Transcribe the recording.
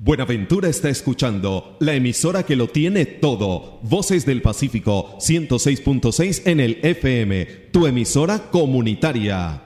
Buenaventura está escuchando la emisora que lo tiene todo. Voces del Pacífico 106.6 en el FM, tu emisora comunitaria.